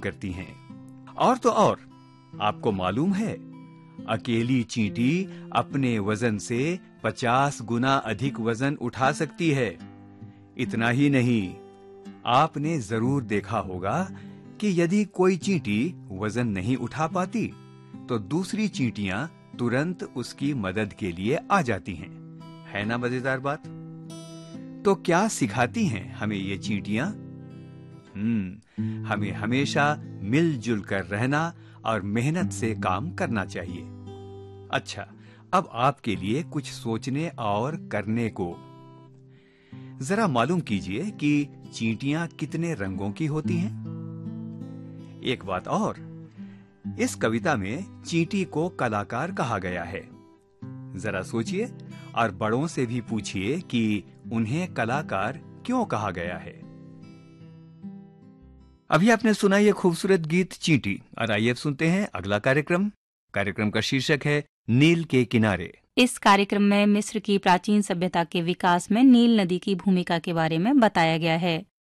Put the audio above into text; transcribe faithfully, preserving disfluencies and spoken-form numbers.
करती हैं। और तो और, आपको मालूम है, अकेली चींटी अपने वजन से पचास गुना अधिक वजन उठा सकती है। इतना ही नहीं, आपने जरूर देखा होगा कि यदि कोई चींटी वजन नहीं उठा पाती तो दूसरी चींटियां तुरंत उसकी मदद के लिए आ जाती हैं। है ना मजेदार बात? तो क्या सिखाती हैं हमें ये चींटियां? हम्म हमें हमेशा मिलजुल कर रहना और मेहनत से काम करना चाहिए। अच्छा, अब आपके लिए कुछ सोचने और करने को। जरा मालूम कीजिए कि चींटियां कितने रंगों की होती हैं। एक बात और, इस कविता में चींटी को कलाकार कहा गया है। जरा सोचिए और बड़ों से भी पूछिए कि उन्हें कलाकार क्यों कहा गया है। अभी आपने सुना ये खूबसूरत गीत चींटी, और आइए अब सुनते हैं अगला कार्यक्रम। कार्यक्रम का शीर्षक है नील के किनारे। इस कार्यक्रम में मिस्र की प्राचीन सभ्यता के विकास में नील नदी की भूमिका के बारे में बताया गया है।